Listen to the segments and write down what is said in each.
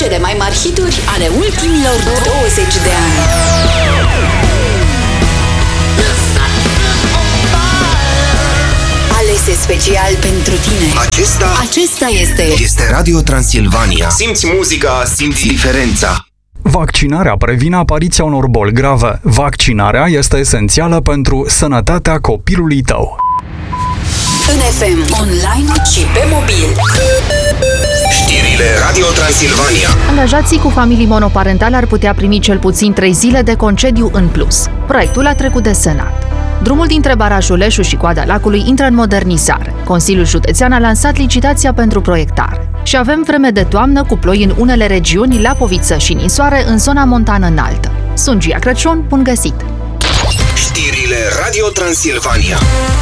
cele mai mari hituri ale ultimilor 20 de ani. Alese special pentru tine. Acesta este Radio Transilvania. Simți muzica, simți diferența. Vaccinarea previne apariția unor boli grave. Vaccinarea este esențială pentru sănătatea copilului tău. În FM, online și pe mobil. Știrile Radio Transilvania. Angajații cu familii monoparentale ar putea primi cel puțin 3 zile de concediu în plus. Proiectul a trecut de Senat. Drumul dintre barajul Leșu și Coada Lacului intră în modernizare. Consiliul Județean a lansat licitația pentru proiectare. Și avem vreme de toamnă cu ploi în unele regiuni, Lapoviță și Ninsoare, în zona montană înaltă. Sunt Gia Crăciun, bun găsit! Știrile Radio Transilvania.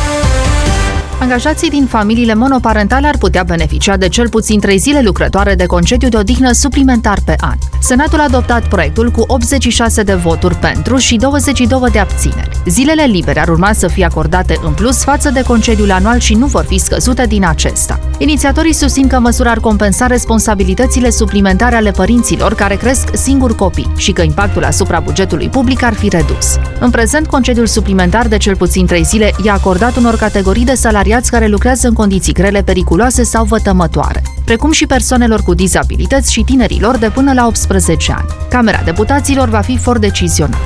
Angajații din familiile monoparentale ar putea beneficia de cel puțin 3 zile lucrătoare de concediu de odihnă suplimentar pe an. Senatul a adoptat proiectul cu 86 de voturi pentru și 22 de abțineri. Zilele libere ar urma să fie acordate în plus față de concediul anual și nu vor fi scăzute din acesta. Inițiatorii susțin că măsura ar compensa responsabilitățile suplimentare ale părinților care cresc singuri copii și că impactul asupra bugetului public ar fi redus. În prezent, concediul suplimentar de cel puțin 3 zile e acordat unor categorii de salariați care lucrează în condiții grele, periculoase sau vătămătoare, precum și persoanelor cu dizabilități și tinerilor de până la 18 ani. Camera Deputaților va fi for decizional.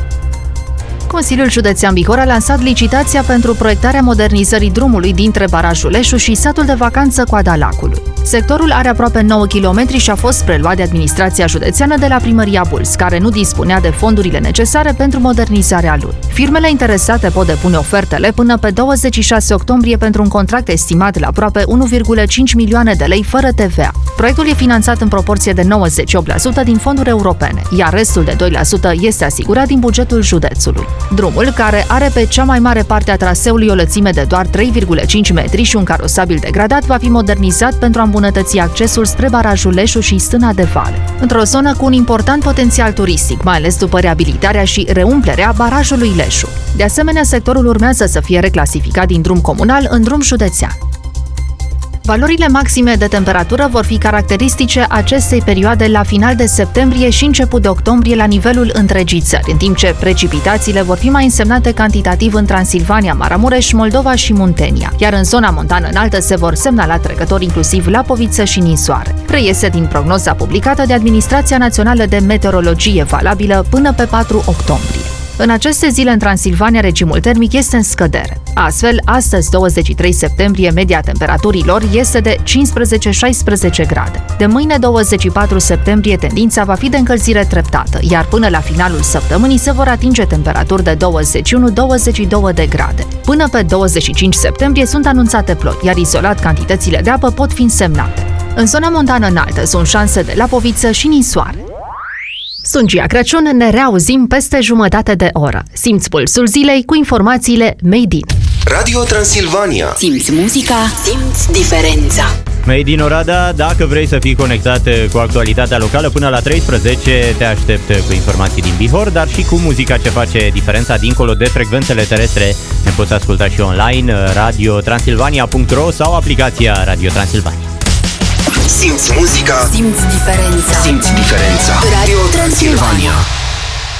Consiliul Județean Bihor a lansat licitația pentru proiectarea modernizării drumului dintre barajul Leșu și satul de vacanță Coada Lacului. Sectorul are aproape 9 km și a fost preluat de administrația județeană de la Primăria Bulți, care nu dispunea de fondurile necesare pentru modernizarea lui. Firmele interesate pot depune ofertele până pe 26 octombrie pentru un contract estimat la aproape 1,5 milioane de lei fără TVA. Proiectul e finanțat în proporție de 98% din fonduri europene, iar restul de 2% este asigurat din bugetul județului. Drumul, care are pe cea mai mare parte a traseului o lățime de doar 3,5 metri și un carosabil degradat, va fi modernizat pentru a îmbunătăți accesul spre barajul Leșu și Stâna de Vale, într-o zonă cu un important potențial turistic, mai ales după reabilitarea și reumplerea barajului Leșu. De asemenea, sectorul urmează să fie reclasificat din drum comunal în drum județean. Valorile maxime de temperatură vor fi caracteristice acestei perioade la final de septembrie și început de octombrie la nivelul întregii țări, în timp ce precipitațiile vor fi mai însemnate cantitativ în Transilvania, Maramureș, Moldova și Muntenia, iar în zona montană înaltă se vor semnala trecători inclusiv Lapoviță și Ninsoare. Reiese din prognoza publicată de Administrația Națională de Meteorologie valabilă până pe 4 octombrie. În aceste zile, în Transilvania, regimul termic este în scădere. Astfel, astăzi, 23 septembrie, media temperaturilor este de 15-16 grade. De mâine, 24 septembrie, tendința va fi de încălzire treptată, iar până la finalul săptămânii se vor atinge temperaturi de 21-22 de grade. Până pe 25 septembrie sunt anunțate ploi, iar izolat cantitățile de apă pot fi însemnate. În zona montană înaltă sunt șanse de Lapoviță și Ninsoare. Sunt Gia Crăciun, ne reauzim peste jumătate de oră. Simți pulsul zilei cu informațiile Made in Radio Transilvania. Simți muzica, simți diferența. Made in Oradea, dacă vrei să fii conectat cu actualitatea locală până la 13, te aștept cu informații din Bihor, dar și cu muzica ce face diferența dincolo de frecvențele terestre. Ne poți asculta și online, radiotransilvania.ro sau aplicația Radio Transilvania. Simți muzica, simți diferența. Radio Transilvania.